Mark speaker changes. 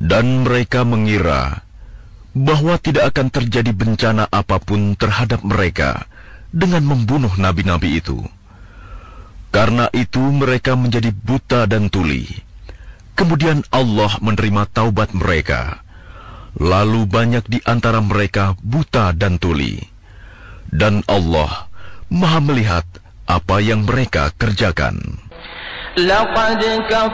Speaker 1: Dan mereka mengira bahwa tidak akan terjadi bencana apapun terhadap mereka dengan membunuh nabi-nabi itu. Karena itu mereka menjadi buta dan tuli. Kemudian Allah menerima taubat mereka. Lalu banyak di antara mereka buta dan tuli. Dan Allah Maha melihat apa yang mereka kerjakan.
Speaker 2: لقد كفر